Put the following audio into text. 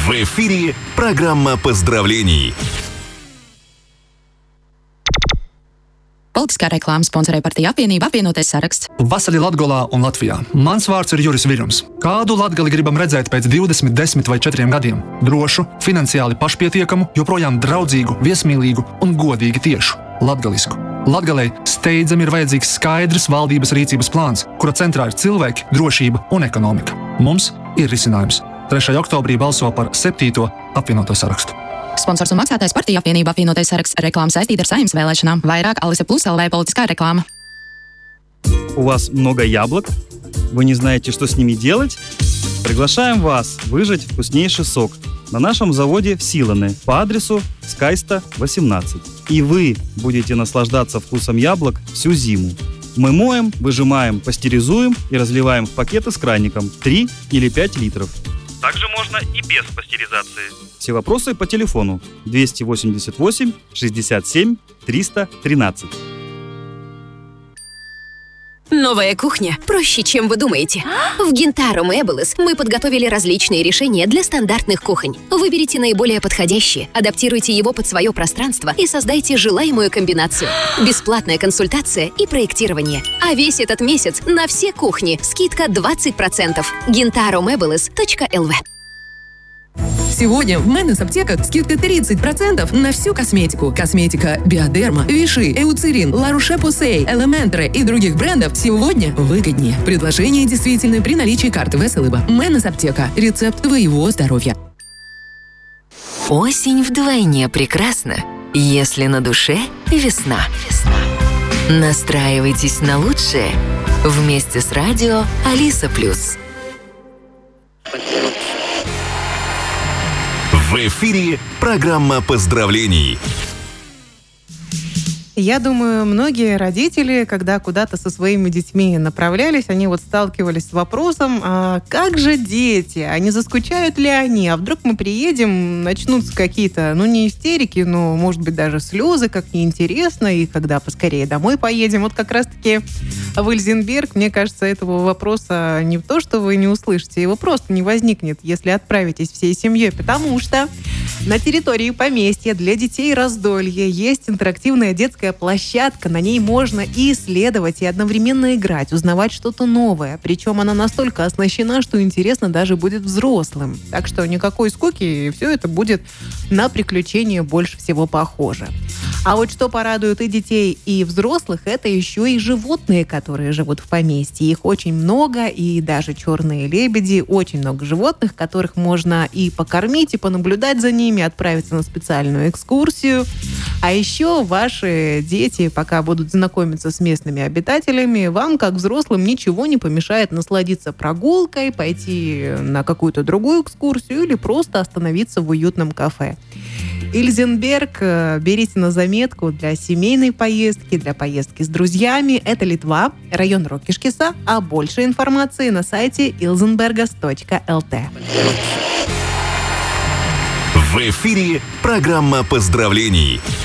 В эфире программа поздравлений. Politiskā reklāma sponsorē partija apvienība apvienotais saraksts. Vasarī Latgolā un Latvijā. Mans vārds ir Juris Virums. Kādu Latgali gribam redzēt pēc 20, 10 vai 4 gadiem? Drošu, finansiāli pašpietiekamu, joprojām draudzīgu, viesmīlīgu un godīgi tiešu. Latgalisku. Latgalei steidzami ir vajadzīgs skaidrs valdības rīcības plāns, kura centrā ir cilvēki, drošība un ekonomika. Mums ir risinājums. 3. oktobrī balso par 7. apvienoto sarakstu. Sponsors un maksātājs partija apvienība apvienotais saraksts. Reklāma saistīta ar Saeimas vēlēšanām. Vairāk Alise Plus LV politiskā реклама. У вас много яблок? Вы не знаете, что с ними делать? Приглашаем вас выжать вкуснейший сок на нашем заводе в Силане по адресу Скайста, 18. И вы будете наслаждаться вкусом яблок всю зиму. Мы моем, выжимаем, пастеризуем и разливаем в пакеты с краником 3 или 5 литров. Также можно и без пастеризации. Все вопросы по телефону 288 67 313. Новая кухня проще, чем вы думаете. В Gintaro Meubles мы подготовили различные решения для стандартных кухонь. Выберите наиболее подходящие, адаптируйте его под свое пространство и создайте желаемую комбинацию. Бесплатная консультация и проектирование. А весь этот месяц на все кухни скидка 20%. GintaroMeubles.lv. Сегодня в Менес аптеках скидка 30% на всю косметику. Косметика Биодерма, Виши, Эуцерин, Ла Роше-Посей, Элементре и других брендов сегодня выгоднее. Предложение действительно при наличии карты ВСЛБ. Менес аптека. Рецепт твоего здоровья. Осень вдвойне прекрасна, если на душе весна. Настраивайтесь на лучшее вместе с радио Алиса Плюс. В эфире программа поздравлений. Я думаю, многие родители, когда куда-то со своими детьми направлялись, они вот сталкивались с вопросом, а как же дети? А не заскучают ли они? А вдруг мы приедем, начнутся какие-то, не истерики, но, может быть, даже слезы, как неинтересно, и когда поскорее домой поедем. Вот как раз-таки в Ильзенберг, мне кажется, этого вопроса не то, что вы не услышите, его просто не возникнет, если отправитесь всей семьей, потому что на территории поместья для детей Раздолья есть интерактивная детская площадка. На ней можно и исследовать, и одновременно играть, узнавать что-то новое. Причем она настолько оснащена, что интересно даже будет взрослым. Так что никакой скуки, и все это будет на приключения больше всего похоже. А вот что порадует и детей, и взрослых, это еще и животные, которые живут в поместье. Их очень много, и даже черные лебеди. Очень много животных, которых можно и покормить, и понаблюдать за ними, отправиться на специальную экскурсию. А еще ваши дети, пока будут знакомиться с местными обитателями, вам, как взрослым, ничего не помешает насладиться прогулкой, пойти на какую-то другую экскурсию или просто остановиться в уютном кафе. Ильзенберг берите на заметку для семейной поездки, для поездки с друзьями. Это Литва, район Рокишкиса. А больше информации на сайте ilzenbergas.lt. В эфире программа поздравлений.